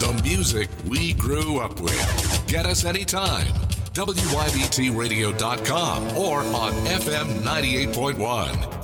the music we grew up with. Get us anytime. WYBTradio.com or on FM 98.1.